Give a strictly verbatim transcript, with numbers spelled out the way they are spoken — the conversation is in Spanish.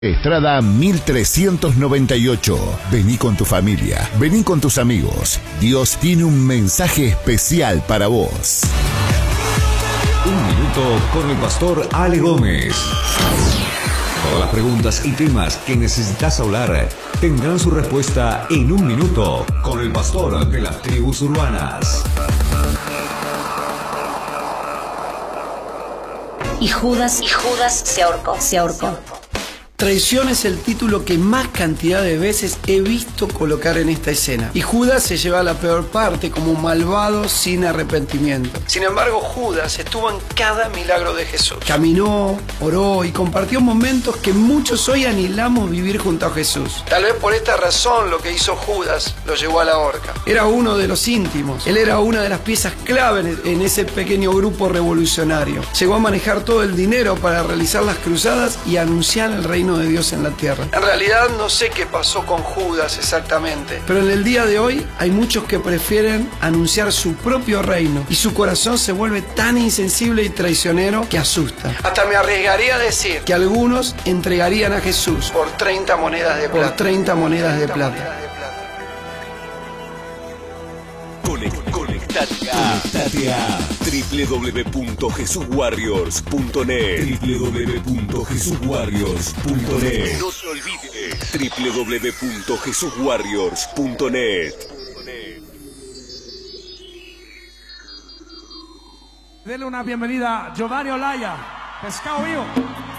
Estrada mil trescientos noventa y ocho. Vení con tu familia, vení con tus amigos. Dios tiene un mensaje especial para vos. Un minuto con el pastor Ale Gómez. Todas las preguntas y temas que necesitas hablar tendrán su respuesta en un minuto con el pastor de las tribus urbanas. Y Judas, y Judas se ahorcó, se ahorcó. Traición es el título que más cantidad de veces he visto colocar en esta escena. Y Judas se lleva la peor parte como un malvado sin arrepentimiento. Sin embargo, Judas estuvo en cada milagro de Jesús. Caminó, oró y compartió momentos que muchos hoy anhelamos vivir junto a Jesús. Tal vez por esta razón lo que hizo Judas lo llevó a la horca. Era uno de los íntimos. Él era una de las piezas clave en ese pequeño grupo revolucionario. Llegó a manejar todo el dinero para realizar las cruzadas y anunciar el reino de Dios en la tierra. En realidad no sé qué pasó con Judas exactamente, pero en el día de hoy hay muchos que prefieren anunciar su propio reino y su corazón se vuelve tan insensible y traicionero que asusta. Hasta me arriesgaría a decir que algunos entregarían a Jesús por treinta monedas de plata. Por treinta monedas de plata. Conectate a doble u doble u doble u punto jesús warriors punto net doble u doble u doble u punto jesús warriors punto net. No te olvides doble u doble u doble u punto jesús warriors punto net. Denle una bienvenida a Giovanni Olaya, Pescado Vivo.